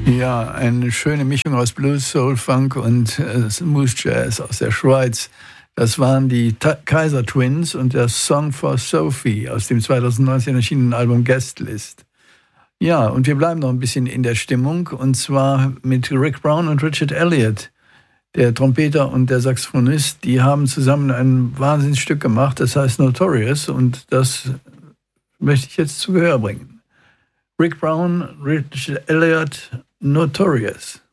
Ja, eine schöne Mischung aus Blues, Soul, Funk und Smooth Jazz aus der Schweiz. Das waren die Kaiser Twins und der Song for Sophie aus dem 2019 erschienenen Album Guest List. Ja, und wir bleiben noch ein bisschen in der Stimmung, und zwar mit Rick Brown und Richard Elliott. Der Trompeter und der Saxophonist, die haben zusammen ein Wahnsinnsstück gemacht, das heißt Notorious, und das möchte ich jetzt zu Gehör bringen. Rick Brown, Richard Elliott, Notorious.